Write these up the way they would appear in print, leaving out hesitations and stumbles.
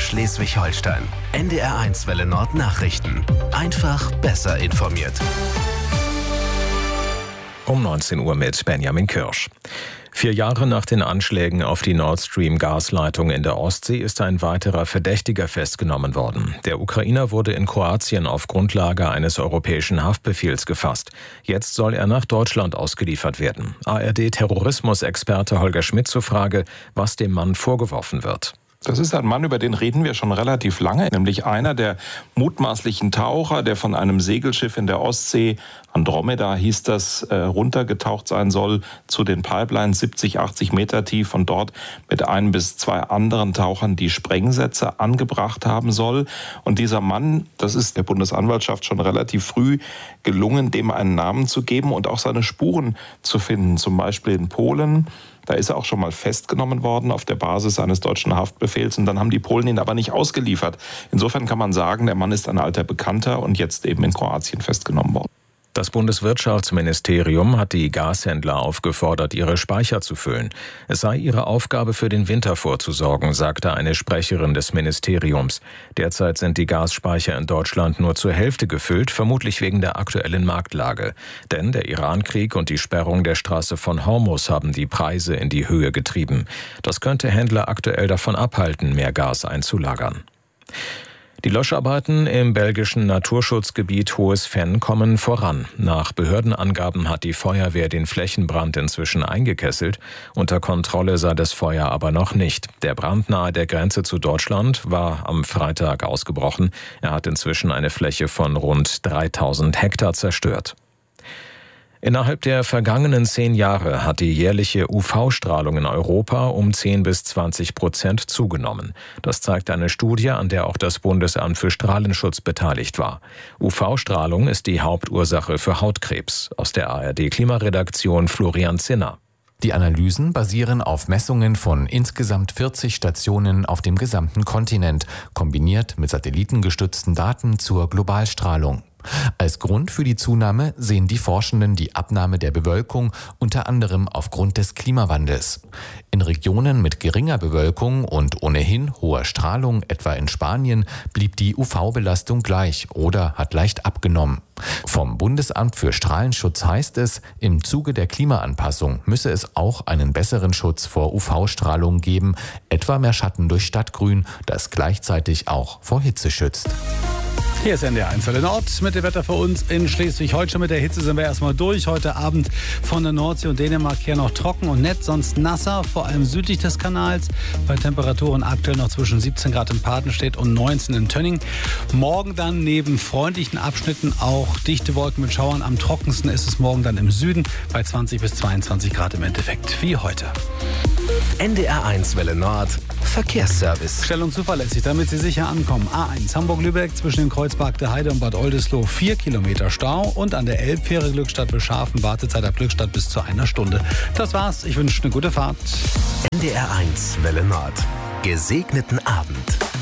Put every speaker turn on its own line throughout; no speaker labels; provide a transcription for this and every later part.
Schleswig-Holstein. NDR1 Welle Nord Nachrichten. Einfach besser informiert.
Um 19 Uhr mit Benjamin Kirsch. 4 Jahre nach den Anschlägen auf die Nord Stream Gasleitung in der Ostsee ist ein weiterer Verdächtiger festgenommen worden. Der Ukrainer wurde in Kroatien auf Grundlage eines europäischen Haftbefehls gefasst. Jetzt soll er nach Deutschland ausgeliefert werden. ARD-Terrorismusexperte Holger Schmidt zur Frage, was dem Mann vorgeworfen wird.
Das ist ein Mann, über den reden wir schon relativ lange, nämlich einer der mutmaßlichen Taucher, der von einem Segelschiff in der Ostsee, Andromeda hieß das, runtergetaucht sein soll zu den Pipelines 70, 80 Meter tief und dort mit 1 bis 2 anderen Tauchern die Sprengsätze angebracht haben soll. Und dieser Mann, das ist der Bundesanwaltschaft schon relativ früh gelungen, dem einen Namen zu geben und auch seine Spuren zu finden, zum Beispiel in Polen. Da ist er auch schon mal festgenommen worden auf der Basis eines deutschen Haftbefehls und dann haben die Polen ihn aber nicht ausgeliefert. Insofern kann man sagen, der Mann ist ein alter Bekannter und jetzt eben in Kroatien festgenommen worden.
Das Bundeswirtschaftsministerium hat die Gashändler aufgefordert, ihre Speicher zu füllen. Es sei ihre Aufgabe, für den Winter vorzusorgen, sagte eine Sprecherin des Ministeriums. Derzeit sind die Gasspeicher in Deutschland nur zur Hälfte gefüllt, vermutlich wegen der aktuellen Marktlage. Denn der Irankrieg und die Sperrung der Straße von Hormuz haben die Preise in die Höhe getrieben. Das könnte Händler aktuell davon abhalten, mehr Gas einzulagern. Die Löscharbeiten im belgischen Naturschutzgebiet Hohes Venn kommen voran. Nach Behördenangaben hat die Feuerwehr den Flächenbrand inzwischen eingekesselt. Unter Kontrolle sei das Feuer aber noch nicht. Der Brand nahe der Grenze zu Deutschland war am Freitag ausgebrochen. Er hat inzwischen eine Fläche von rund 3000 Hektar zerstört. Innerhalb der vergangenen 10 Jahre hat die jährliche UV-Strahlung in Europa um 10 bis 20% zugenommen. Das zeigt eine Studie, an der auch das Bundesamt für Strahlenschutz beteiligt war. UV-Strahlung ist die Hauptursache für Hautkrebs. Aus der ARD-Klimaredaktion Florian Zinner.
Die Analysen basieren auf Messungen von insgesamt 40 Stationen auf dem gesamten Kontinent, kombiniert mit satellitengestützten Daten zur Globalstrahlung. Als Grund für die Zunahme sehen die Forschenden die Abnahme der Bewölkung, unter anderem aufgrund des Klimawandels. In Regionen mit geringer Bewölkung und ohnehin hoher Strahlung, etwa in Spanien, blieb die UV-Belastung gleich oder hat leicht abgenommen. Vom Bundesamt für Strahlenschutz heißt es, im Zuge der Klimaanpassung müsse es auch einen besseren Schutz vor UV-Strahlung geben, etwa mehr Schatten durch Stadtgrün, das gleichzeitig auch vor Hitze schützt.
Hier ist NDR1 Welle Nord mit dem Wetter für uns in Schleswig-Holstein. Mit der Hitze sind wir erstmal durch. Heute Abend von der Nordsee und Dänemark her noch trocken und nett, sonst nasser, vor allem südlich des Kanals. Bei Temperaturen aktuell noch zwischen 17 Grad in Patenstedt und 19 in Tönning. Morgen dann neben freundlichen Abschnitten auch dichte Wolken mit Schauern. Am trockensten ist es morgen dann im Süden bei 20 bis 22 Grad im Endeffekt, wie heute.
NDR1 Welle Nord Verkehrsservice.
Schnell und zuverlässig, damit Sie sicher ankommen. A1 Hamburg-Lübeck zwischen den Kreuzberg der Heide und Bad Oldesloe 4 Kilometer Stau und an der Elbfähre Glückstadt-Beschafen Wartezeit ab Glückstadt bis zu 1 Stunde. Das war's. Ich wünsche eine gute Fahrt.
NDR1 Welle Nord. Gesegneten Abend.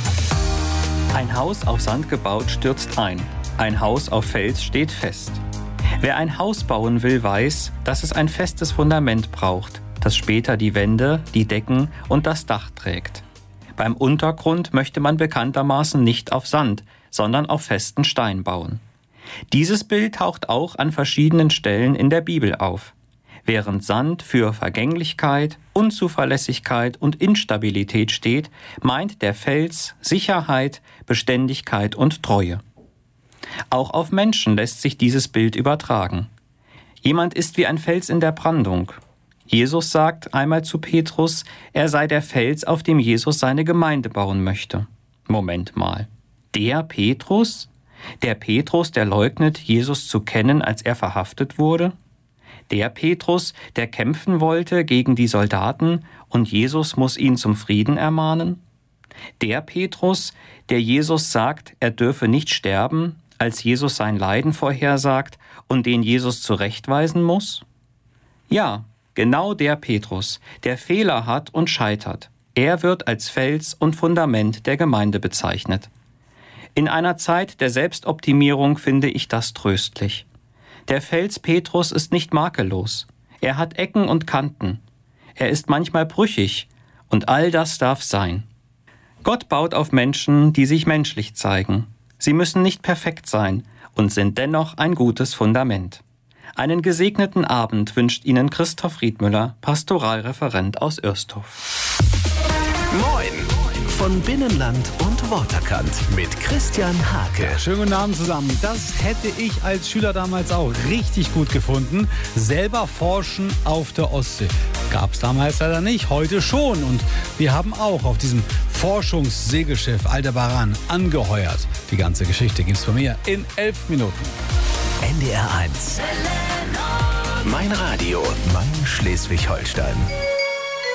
Ein Haus auf Sand gebaut stürzt ein. Ein Haus auf Fels steht fest. Wer ein Haus bauen will, weiß, dass es ein festes Fundament braucht, das später die Wände, die Decken und das Dach trägt. Beim Untergrund möchte man bekanntermaßen nicht auf Sand, sondern auf festen Stein bauen. Dieses Bild taucht auch an verschiedenen Stellen in der Bibel auf. Während Sand für Vergänglichkeit, Unzuverlässigkeit und Instabilität steht, meint der Fels Sicherheit, Beständigkeit und Treue. Auch auf Menschen lässt sich dieses Bild übertragen. Jemand ist wie ein Fels in der Brandung. Jesus sagt einmal zu Petrus, er sei der Fels, auf dem Jesus seine Gemeinde bauen möchte. Moment mal. Der Petrus? Der Petrus, der leugnet, Jesus zu kennen, als er verhaftet wurde? Der Petrus, der kämpfen wollte gegen die Soldaten und Jesus muss ihn zum Frieden ermahnen? Der Petrus, der Jesus sagt, er dürfe nicht sterben, als Jesus sein Leiden vorhersagt und den Jesus zurechtweisen muss? Ja, genau der Petrus, der Fehler hat und scheitert. Er wird als Fels und Fundament der Gemeinde bezeichnet. In einer Zeit der Selbstoptimierung finde ich das tröstlich. Der Fels Petrus ist nicht makellos. Er hat Ecken und Kanten. Er ist manchmal brüchig und all das darf sein. Gott baut auf Menschen, die sich menschlich zeigen. Sie müssen nicht perfekt sein und sind dennoch ein gutes Fundament. Einen gesegneten Abend wünscht Ihnen Christoph Riedmüller, Pastoralreferent aus Ürstorf.
Moin! Von Binnenland und Waterkant mit Christian Hake.
Schönen guten Abend zusammen. Das hätte ich als Schüler damals auch richtig gut gefunden. Selber forschen auf der Ostsee. Gab es damals leider nicht, heute schon. Und wir haben auch auf diesem Forschungssegelschiff Aldebaran angeheuert. Die ganze Geschichte gibt's von mir in 11 Minuten.
NDR 1. Mein Radio, mein Schleswig-Holstein.